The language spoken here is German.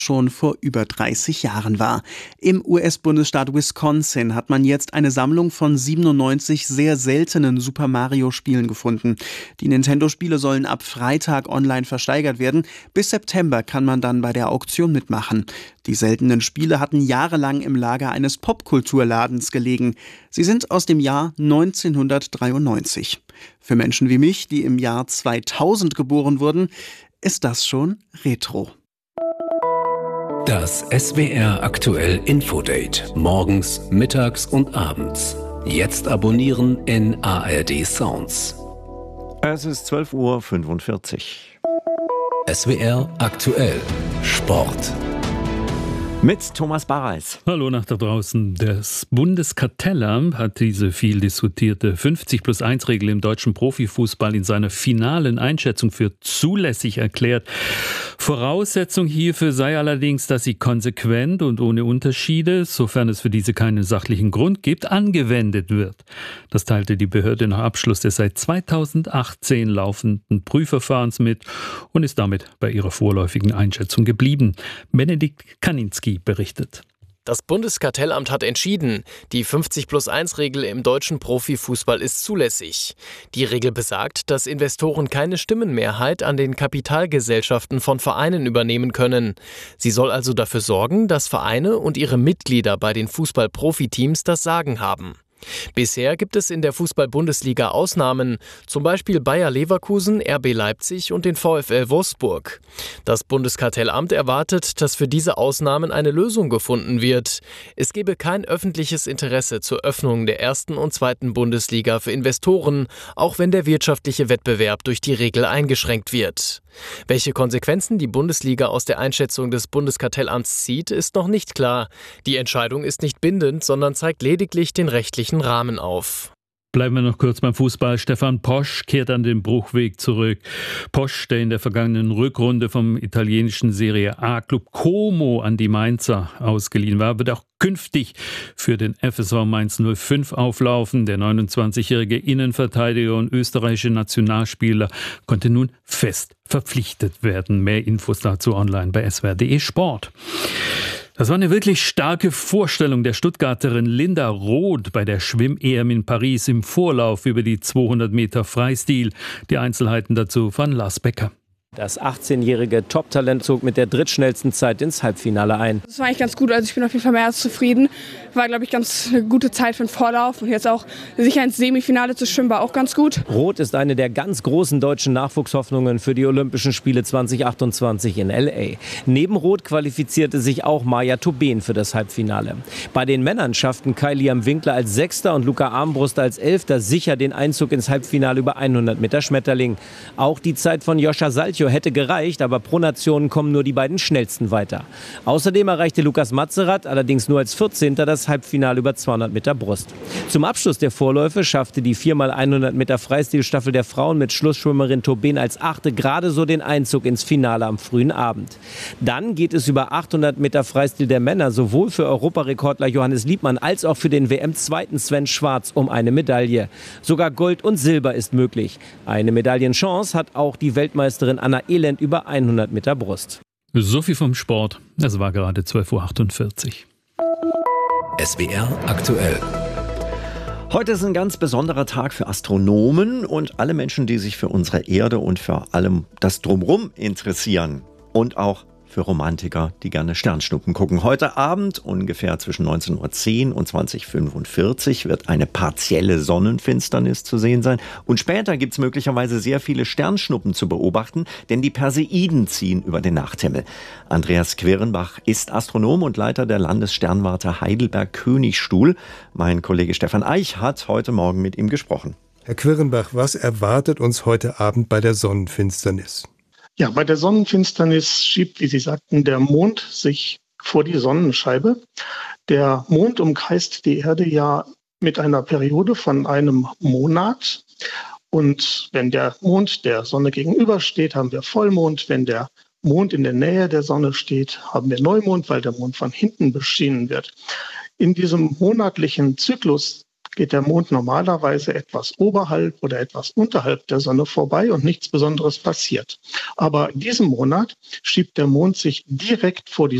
schon vor über 30 Jahren war. Im US-Bundesstaat Wisconsin hat man jetzt eine Sammlung von 97 sehr seltenen Super Mario-Spielen gefunden. Die Nintendo-Spiele sollen ab Freitag online versteigert werden. Bis September kann man dann bei der Auktion mitmachen. Die seltenen Spiele hatten jahrelang im Lager eines Popkulturladens gelegen. Sie sind aus dem Jahr 1993. Für Menschen wie mich, die im Jahr 2000 geboren wurden, ist das schon Retro. Das SWR aktuell Infodate. Morgens, mittags und abends. Jetzt abonnieren in ARD Sounds. Es ist 12:45 Uhr. SWR aktuell Sport. Mit Thomas Bareis. Hallo nach da draußen. Das Bundeskartellamt hat diese viel diskutierte 50+1-Regel im deutschen Profifußball in seiner finalen Einschätzung für zulässig erklärt. Voraussetzung hierfür sei allerdings, dass sie konsequent und ohne Unterschiede, sofern es für diese keinen sachlichen Grund gibt, angewendet wird. Das teilte die Behörde nach Abschluss des seit 2018 laufenden Prüfverfahrens mit und ist damit bei ihrer vorläufigen Einschätzung geblieben. Benedikt Kaninski berichtet. Das Bundeskartellamt hat entschieden, die 50+1-Regel im deutschen Profifußball ist zulässig. Die Regel besagt, dass Investoren keine Stimmenmehrheit an den Kapitalgesellschaften von Vereinen übernehmen können. Sie soll also dafür sorgen, dass Vereine und ihre Mitglieder bei den Fußball-Profiteams das Sagen haben. Bisher gibt es in der Fußball-Bundesliga Ausnahmen, zum Beispiel Bayer Leverkusen, RB Leipzig und den VfL Wolfsburg. Das Bundeskartellamt erwartet, dass für diese Ausnahmen eine Lösung gefunden wird. Es gebe kein öffentliches Interesse zur Öffnung der ersten und zweiten Bundesliga für Investoren, auch wenn der wirtschaftliche Wettbewerb durch die Regel eingeschränkt wird. Welche Konsequenzen die Bundesliga aus der Einschätzung des Bundeskartellamts zieht, ist noch nicht klar. Die Entscheidung ist nicht bindend, sondern zeigt lediglich den rechtlichen Rahmen auf. Bleiben wir noch kurz beim Fußball. Stefan Posch kehrt an den Bruchweg zurück. Posch, der in der vergangenen Rückrunde vom italienischen Serie A-Club Como an die Mainzer ausgeliehen war, wird auch künftig für den FSV Mainz 05 auflaufen. Der 29-jährige Innenverteidiger und österreichische Nationalspieler konnte nun fest verpflichtet werden. Mehr Infos dazu online bei swr.de Sport. Das war eine wirklich starke Vorstellung der Stuttgarterin Linda Roth bei der Schwimm-EM in Paris im Vorlauf über die 200 Meter Freistil. Die Einzelheiten dazu von Lars Becker. Das 18-jährige Top-Talent zog mit der drittschnellsten Zeit ins Halbfinale ein. Das war eigentlich ganz gut, also ich bin auf jeden Fall mehr als zufrieden. War, glaube ich, ganz eine gute Zeit für den Vorlauf und jetzt auch sicher ins Semifinale zu schwimmen war auch ganz gut. Roth ist eine der ganz großen deutschen Nachwuchshoffnungen für die Olympischen Spiele 2028 in L.A. Neben Roth qualifizierte sich auch Maja Tobin für das Halbfinale. Bei den Männern schafften Kai Liam Winkler als Sechster und Luca Armbrust als Elfter sicher den Einzug ins Halbfinale über 100 Meter Schmetterling. Auch die Zeit von Joscha Salchow hätte gereicht, aber pro Nation kommen nur die beiden Schnellsten weiter. Außerdem erreichte Lukas Matzerath allerdings nur als 14. das Halbfinale über 200 Meter Brust. Zum Abschluss der Vorläufe schaffte die 4x100 Meter Freistilstaffel der Frauen mit Schlussschwimmerin Tobin als 8. gerade so den Einzug ins Finale am frühen Abend. Dann geht es über 800 Meter Freistil der Männer sowohl für Europarekordler Johannes Liebmann als auch für den WM-Zweiten Sven Schwarz um eine Medaille. Sogar Gold und Silber ist möglich. Eine Medaillenchance hat auch die Weltmeisterin Anna Elend über 100 Meter Brust. So viel vom Sport. Es war gerade 12:48 Uhr. SWR aktuell. Heute ist ein ganz besonderer Tag für Astronomen und alle Menschen, die sich für unsere Erde und für allem das Drumherum interessieren. Und auch für Romantiker, die gerne Sternschnuppen gucken. Heute Abend, ungefähr zwischen 19:10 und 20:45, wird eine partielle Sonnenfinsternis zu sehen sein. Und später gibt es möglicherweise sehr viele Sternschnuppen zu beobachten, denn die Perseiden ziehen über den Nachthimmel. Andreas Quirnbach ist Astronom und Leiter der Landessternwarte Heidelberg-Königstuhl. Mein Kollege Stefan Eich hat heute Morgen mit ihm gesprochen. Herr Quirnbach, was erwartet uns heute Abend bei der Sonnenfinsternis? Ja, bei der Sonnenfinsternis schiebt, wie Sie sagten, der Mond sich vor die Sonnenscheibe. Der Mond umkreist die Erde ja mit einer Periode von einem Monat. Und wenn der Mond der Sonne gegenübersteht, haben wir Vollmond. Wenn der Mond in der Nähe der Sonne steht, haben wir Neumond, weil der Mond von hinten beschienen wird. In diesem monatlichen Zyklus geht der Mond normalerweise etwas oberhalb oder etwas unterhalb der Sonne vorbei und nichts Besonderes passiert. Aber in diesem Monat schiebt der Mond sich direkt vor die